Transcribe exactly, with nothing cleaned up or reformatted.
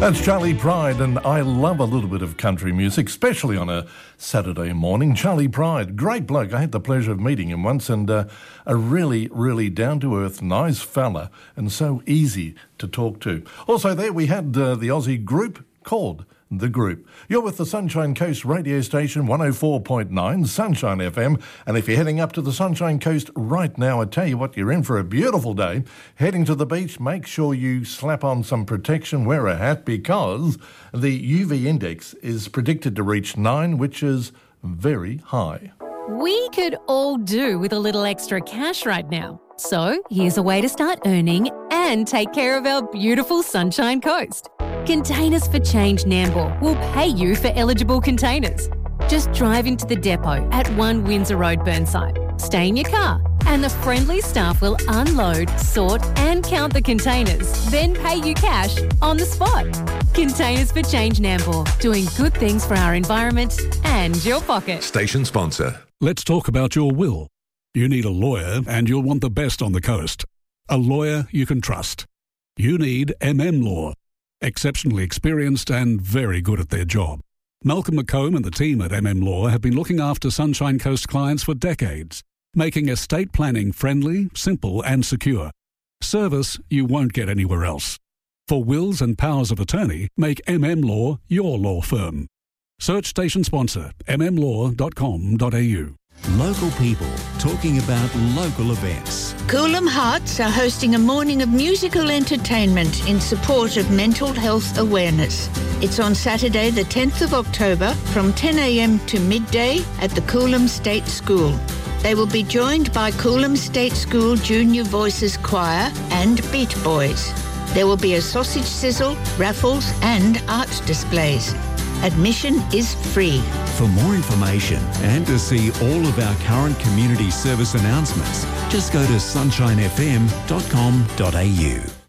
That's Charlie Pride, and I love a little bit of country music, especially on a Saturday morning. Charlie Pride, great bloke. I had the pleasure of meeting him once, and uh, a really, really down-to-earth, nice fella, and so easy to talk to. Also there we had uh, the Aussie group called The Group. You're with the Sunshine Coast radio station, one oh four point nine, Sunshine F M. And if you're heading up to the Sunshine Coast right now, I tell you what, you're in for a beautiful day. Heading to the beach, make sure you slap on some protection, wear a hat, because the U V index is predicted to reach nine, which is very high. We could all do with a little extra cash right now. So here's a way to start earning and take care of our beautiful Sunshine Coast. Containers for Change Nambour will pay you for eligible containers. Just drive into the depot at one Windsor Road, Burnside. Stay in your car and the friendly staff will unload, sort and count the containers, then pay you cash on the spot. Containers for Change Nambour, doing good things for our environment and your pocket. Station sponsor. Let's talk about your will. You need a lawyer and you'll want the best on the coast. A lawyer you can trust. You need M M Law. Exceptionally experienced and very good at their job. Malcolm McComb and the team at M M Law have been looking after Sunshine Coast clients for decades, making estate planning friendly, simple and secure. Service you won't get anywhere else. For wills and powers of attorney, make M M Law your law firm. Search station sponsor m m law dot com dot a u. Local people talking about local events. Coolum Hearts are hosting a morning of musical entertainment in support of mental health awareness. It's on Saturday the tenth of October from ten a m to midday at the Coolum State School. They will be joined by Coolum State School Junior Voices Choir and Beat Boys. There will be a sausage sizzle, raffles and art displays. Admission is free. For more information and to see all of our current community service announcements, just go to sunshine f m dot com dot a u.